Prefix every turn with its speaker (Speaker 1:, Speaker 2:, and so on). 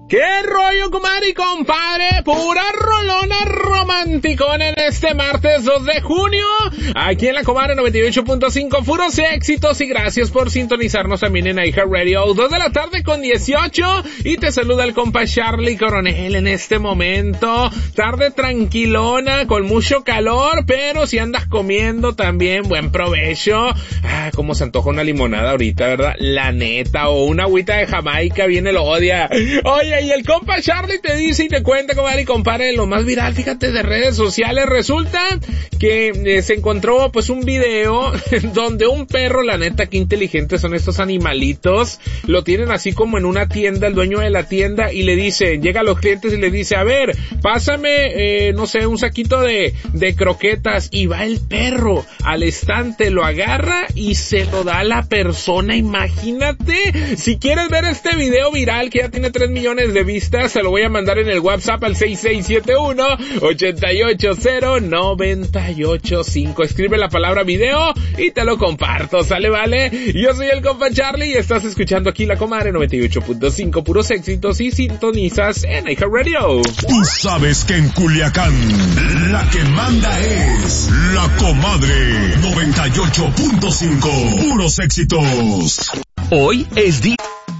Speaker 1: ¿Qué rollo, comadre y compadre? Pura rolona romanticona en este martes 2 de junio. Aquí en la comadre 98.5, puros éxitos y gracias por sintonizarnos también en iHeartRadio. 2 de la tarde con 18 y te saluda el compa Charlie Coronel en este momento. Tarde tranquilona, con mucho calor, pero si andas comiendo también, buen provecho. Como se antoja una limonada ahorita, ¿verdad? La neta, o una agüita de Jamaica, viene lo odia. Oye, y el compa Charlie te dice y te cuenta, comadre y compadre, lo más viral, fíjate, de redes sociales. Resulta que se encontró pues un video donde un perro, la neta, qué inteligentes son estos animalitos, lo tienen así como en una tienda, el dueño de la tienda, y le dice, llega a los clientes y le dice, a ver, pásame, no sé, un saquito de croquetas, y va el perro al estante, lo agarra y se lo da a la persona. Imagínate, si quieres ver este video viral que ya tiene 3 millones de vistas, se lo voy a mandar en el WhatsApp al 6671-880-985. Escribe la palabra video y te lo comparto, ¿sale? Vale. Yo soy el compa Charlie y estás escuchando aquí la comadre 98.5, puros éxitos, y sintonizas en iHeartRadio.
Speaker 2: Tú sabes que en Culiacán la que manda es la comadre 98.5, puros éxitos.
Speaker 3: Hoy es día